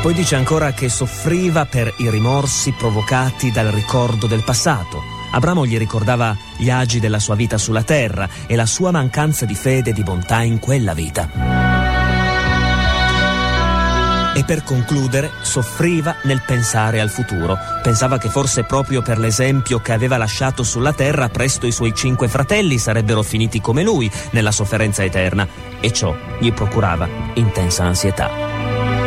Poi dice ancora che soffriva per i rimorsi provocati dal ricordo del passato. Abramo gli ricordava gli agi della sua vita sulla terra e la sua mancanza di fede e di bontà in quella vita. E per concludere, soffriva nel pensare al futuro. Pensava che forse proprio per l'esempio che aveva lasciato sulla terra presto i suoi 5 fratelli sarebbero finiti come lui nella sofferenza eterna, e ciò gli procurava intensa ansietà.